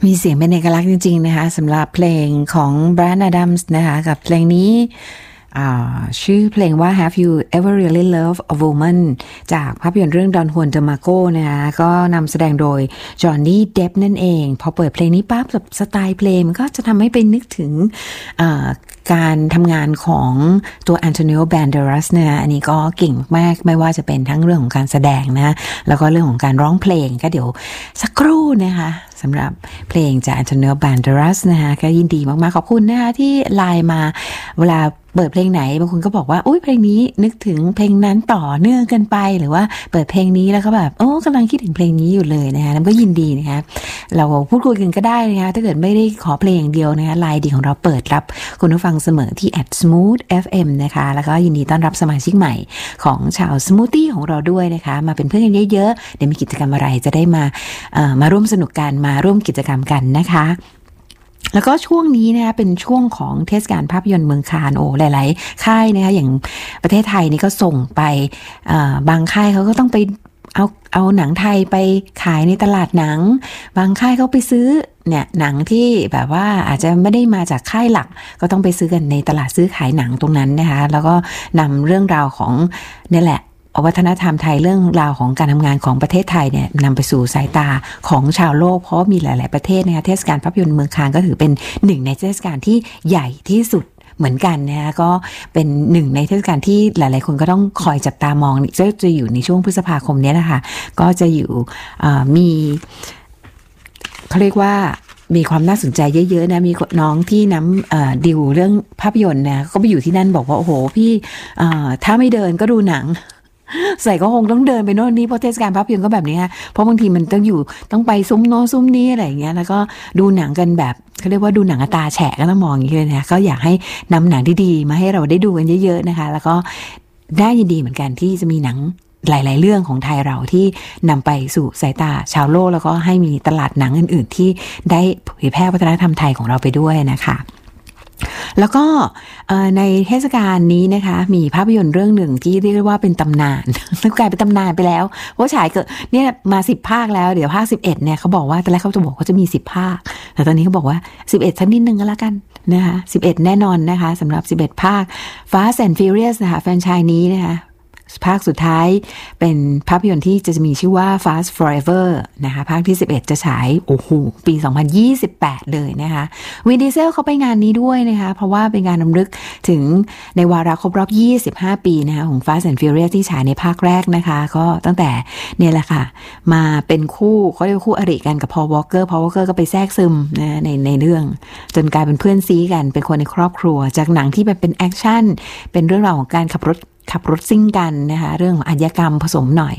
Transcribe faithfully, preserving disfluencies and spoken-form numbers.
มีเสียงเป็นเอกลักษณ์จริงๆนะคะสำหรับเพลงของ Bryan Adams นะคะกับเพลงนี้ชื่อเพลงว่า Have You Ever Really Loved a Woman จากภาพยนตร์เรื่อง Don Juan de Marco นะคะก็นำแสดงโดย Johnny Depp นั่นเองพอเปิดเพลงนี้ปั๊บสไตล์เพลงก็จะทำให้ไปนึกถึงการทำงานของตัว Antonio Banderas นะอันนี้ก็เก่งมากไม่ว่าจะเป็นทั้งเรื่องของการแสดงนะแล้วก็เรื่องของการร้องเพลงก็เดี๋ยวสักครู่นะคะสำหรับเพลงจาก Antonio Banderas นะคะก็ยินดีมากๆขอบคุณนะคะที่ไลน์มาเวลาเปิดเพลงไหนบางคนก็บอกว่าอุ๊ยเพลงนี้นึกถึงเพลงนั้นต่อเนื่องกันไปหรือว่าเปิดเพลงนี้แล้วก็แบบโอ้กำลังคิดถึงเพลงนี้อยู่เลยนะคะแล้วก็ยินดีนะคะเราพูดคุยกันก็ได้นะคะถ้าเกิดไม่ได้ขอเพลงอย่างเดียวนะคะไลน์ดีของเราเปิดรับคุณผู้ฟังเสมอที่ แอท สมูท เอฟ เอ็ม นะคะแล้วก็ยินดีต้อนรับสมาชิกใหม่ของชาวสมูทตี้ของเราด้วยนะคะมาเป็นเพื่อนกันเยอะๆเดี๋ยวมีกิจกรรมอะไรจะได้มาเอ่อมาร่วมสนุกกันมาร่วมกิจกรรมกันนะคะแล้วก็ช่วงนี้นะคะเป็นช่วงของเทศกาลภาพยนตร์เมืองคานโอ้หลายๆค่ายนะคะอย่างประเทศไทยนี่ก็ส่งไปบางค่ายเขาก็ต้องไปเอาเอาหนังไทยไปขายในตลาดหนังบางค่ายเขาไปซื้อเนี่ยหนังที่แบบว่าอาจจะไม่ได้มาจากค่ายหลักก็ต้องไปซื้อกันในตลาดซื้อขายหนังตรงนั้นนะคะแล้วก็นำเรื่องราวของนี่แหละวัฒนธรรมไทยเรื่องราวของการทำงานของประเทศไทยเนี่ยนำไปสู่สายตาของชาวโลกเพราะมีหลายๆประเทศนะคะเทศกาลภาพยนตร์เมืองคานก็ถือเป็นหนึ่งในเทศกาลที่ใหญ่ที่สุดเหมือนกันนะคะก็เป็นหนึ่งในเทศกาลที่หลายๆคนก็ต้องคอยจับตามองจะจะอยู่ในช่วงพฤษภาคมนี้นะคะก็จะอยู่มีเขาเรียกว่ามีความน่าสนใจเยอะๆนะมีน้องที่น้ำดิวเรื่องภาพยนตร์นะก็ไปอยู่ที่นั่นบอกว่าโอ้โหพี่ถ้าไม่เดินก็ดูหนังใส่ก็คงต้องเดินไปโน่นนี่เพราะเทศกาลภาพยนตร์ก็แบบนี้ค่ะเพราะบางทีมันต้องอยู่ต้องไปซุ้มโน้ซุ้มนี้อะไรอย่างเงี้ยแล้วก็ดูหนังกันแบบเขาเรียกว่าดูหนังตาแฉะก็ต้องมองอย่างนี้เลยนะก็อยากให้นำหนังดีๆมาให้เราได้ดูกันเยอะๆนะคะแล้วก็ได้ยินดีเหมือนกันที่จะมีหนังหลายๆเรื่องของไทยเราที่นำไปสู่สายตาชาวโลกแล้วก็ให้มีตลาดหนังอื่นๆที่ได้เผยแพร่วัฒนธรรมไทยของเราไปด้วยนะคะแล้วก็ในเทศกาลนี้นะคะมีภาพยนตร์เรื่องหนึ่งที่เรียกว่าเป็นตำนานกลายเป็นตำนานไปแล้วเพราะฉายเกิดเนี่ยมาสิบภาคแล้วเดี๋ยวภาคสิบเอ็ดเนี่ยเขาบอกว่าตอนแรกเขาจะบอกเขาจะมีสิบภาคแต่ตอนนี้เขาบอกว่าสิบเอ็ดสักนิดนึงก็แล้วกันนะคะสิบเอ็ดแน่นอนนะคะสำหรับสิบเอ็ดภาค Fast and Furious นะคะแฟรนไชส์นี้นะคะภาคสุดท้ายเป็นภาพยนตร์ที่จะมีชื่อว่า Fast Forever นะคะภาคที่สิบเอ็ดจะฉายโอ้โหปีสองพันยี่สิบแปดเลยนะคะวินดีเซลเขาไปงานนี้ด้วยนะคะเพราะว่าเป็นการรำลึกถึงในวาระครบรอบยี่สิบห้าปีนะคะของ Fast and Furious ที่ฉายในภาคแรกนะคะก็ตั้งแต่เนี่ยแหละค่ะมาเป็นคู่เขาเรียกคู่อริกันกับ Paul Walker Paul Walker ก็ไปแทรกซึมนะในในเรื่องจนกลายเป็นเพื่อนซีกันเป็นคนในครอบครัวจากหนังที่แบบเป็นแอคชั่นเป็นเรื่องราวของการขับรถขับรถซิ่งกันนะคะเรื่องของอาชญากรรมผสมหน่อย